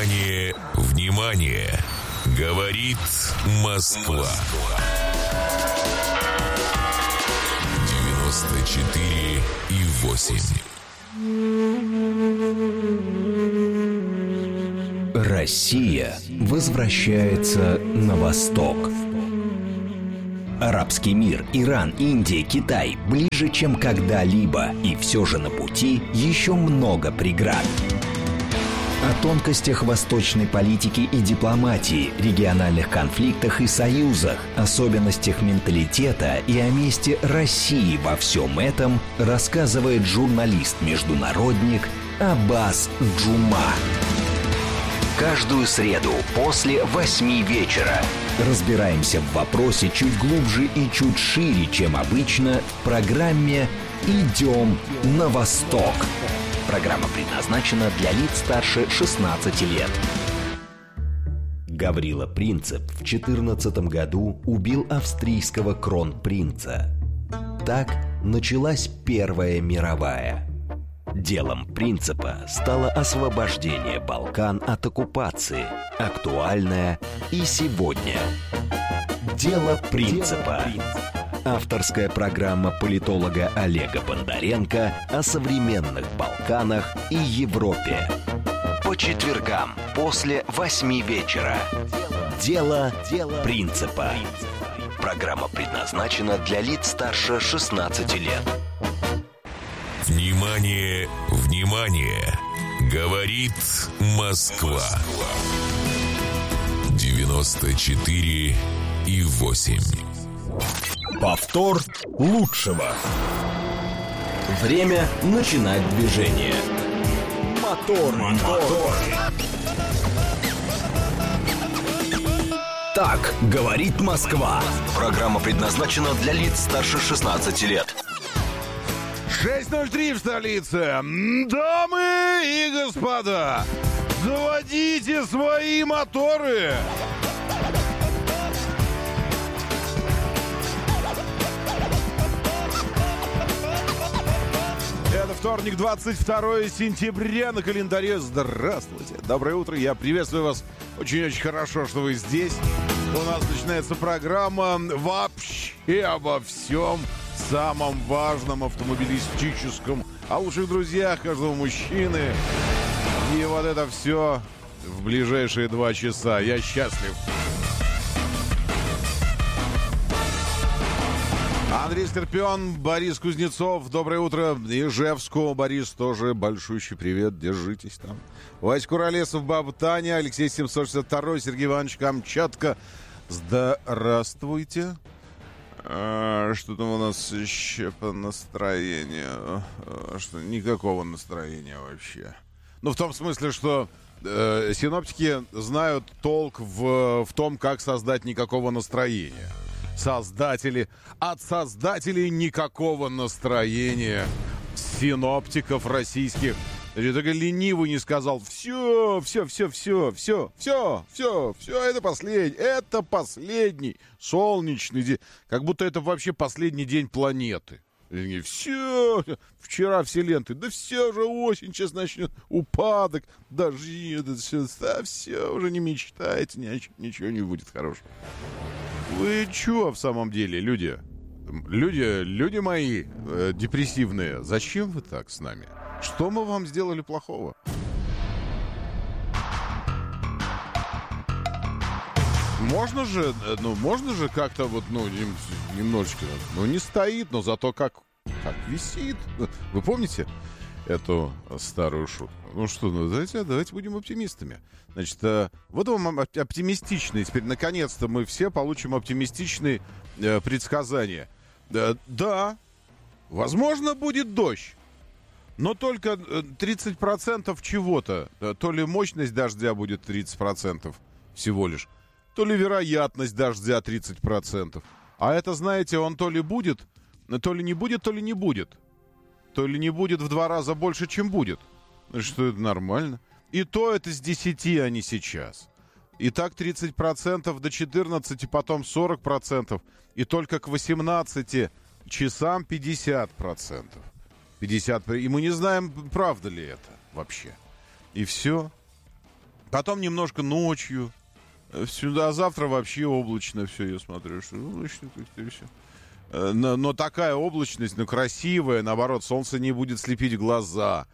Внимание, внимание! Говорит Москва. 94,8. Россия возвращается на восток. Арабский мир, Иран, Индия, Китай ближе, чем когда-либо, и все же на пути еще много преград. О тонкостях восточной политики и дипломатии, региональных конфликтах и союзах, особенностях менталитета и о месте России во всем этом рассказывает журналист-международник Аббас Джума. Каждую среду после 8 вечера разбираемся в вопросе чуть глубже и чуть шире, чем обычно, в программе «Идем на восток». Программа предназначена для лиц старше 16 лет. Гаврила Принцип в 14 году убил австрийского кронпринца. Так началась Первая мировая. Делом Принципа стало освобождение Балкан от оккупации, актуальное и сегодня. Дело Принципа. Авторская программа политолога Олега Бондаренко о современных Балканах и Европе. По четвергам после 8 вечера. Дело Принципа. Программа предназначена для лиц старше 16 лет. Внимание, внимание! Говорит Москва. 94,8. Повтор лучшего. Время начинать движение. Мотор. Так говорит Москва. Программа предназначена для лиц старше 16 лет. 6:03 в столице. Дамы и господа, заводите свои моторы. Это вторник, 22 сентября на календаре. Здравствуйте, доброе утро, я приветствую вас. Очень-очень хорошо, что вы здесь. У нас начинается программа вообще обо всем самом важном автомобилистическом, о лучших друзьях каждого мужчины. И вот это все в ближайшие 2 часа. Я счастлив. Андрей Скорпион, Борис Кузнецов. Доброе утро. Ижевску. Борис, тоже большущий привет. Держитесь там. Вась Куролесов, баба Таня, Алексей 762, Сергей Иванович Камчатка. Здравствуйте. Что там у нас еще по настроению? Что, никакого настроения вообще. Ну, в том смысле, что синоптики знают толк в том, как создать никакого настроения. От создателей никакого настроения синоптиков российских. Только ленивый не сказал: все, это последний солнечный день. Как будто это вообще последний день планеты. Все, вчера все ленты, да все же осень, сейчас начнет упадок, дожди, это все, уже не мечтайте, ничего не будет хорошего. Вы чё в самом деле, люди мои депрессивные, зачем вы так с нами? Что мы вам сделали плохого? Можно же как-то немножечко, не стоит, но зато как висит. Вы помните эту старую шутку? Давайте будем оптимистами. Значит, вот вам оптимистичные, теперь наконец-то мы все получим оптимистичные предсказания. Да, возможно, будет дождь. Но только 30% чего-то. То ли мощность дождя будет 30% всего лишь, то ли вероятность дождя 30%. А это, знаете, он то ли будет, то ли не будет, то ли не будет. То ли не будет в 2 раза больше, чем будет. Что это нормально. И то это с 10, а не сейчас. И так 30% до 14, потом 40%. И только к 18 часам 50%. 50%. И мы не знаем, правда ли это вообще. И все. Потом немножко ночью. Сюда завтра вообще облачно все, я смотрю, что облачно как-то и все. Но такая облачность, красивая, наоборот, солнце не будет слепить глаза.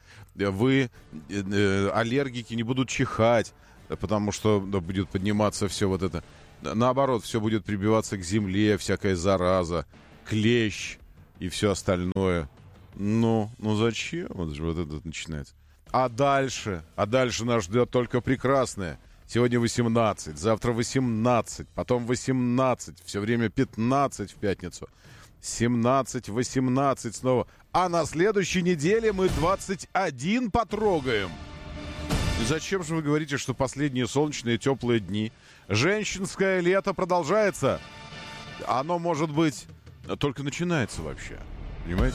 Аллергики не будут чихать, потому что будет подниматься все вот это. Наоборот, все будет прибиваться к земле, всякая зараза, клещ и все остальное. Ну зачем? Вот это начинается. А дальше нас ждет только прекрасное. Сегодня 18, завтра 18, потом 18, все время 15 в пятницу. 17, 18 снова. А на следующей неделе мы 21 потрогаем. И зачем же вы говорите, что последние солнечные теплые дни? Женщинское лето продолжается. Оно, может быть, только начинается вообще. Понимаете?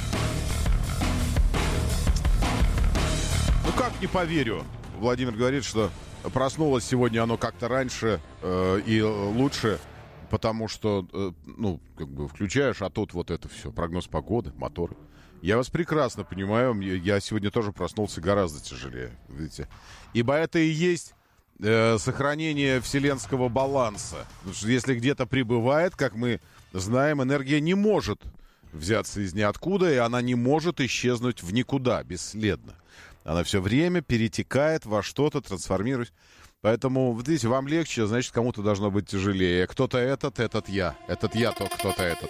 Ну как не поверю? Владимир говорит, что проснулось сегодня оно как-то раньше и лучше, потому что, включаешь, а тут вот это все, прогноз погоды, моторы. Я вас прекрасно понимаю, я сегодня тоже проснулся гораздо тяжелее, видите. Ибо это и есть сохранение вселенского баланса. Потому что если где-то прибывает, как мы знаем, энергия не может взяться из ниоткуда, и она не может исчезнуть в никуда, бесследно. Она все время перетекает во что-то, трансформируясь. Поэтому, вот видите, вам легче, значит, кому-то должно быть тяжелее. Кто-то этот я. Этот я, то кто-то этот.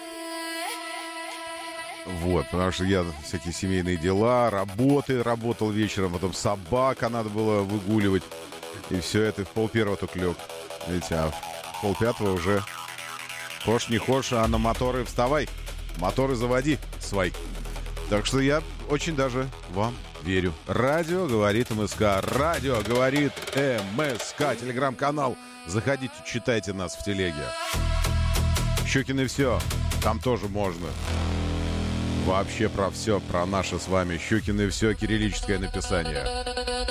Вот, потому что я всякие семейные дела, работал вечером, потом собака надо было выгуливать. И все это в 4:30 только лег. Видите, а в 4:30 уже хочешь не хочешь, а на моторы вставай. Моторы заводи свои. Так что я очень даже вам верю. Радио говорит МСК. Радио говорит МСК. Телеграм-канал. Заходите, читайте нас в телеге. Щукин и все. Там тоже можно. Вообще про все, про наше с вами Щукин и все, кириллическое написание.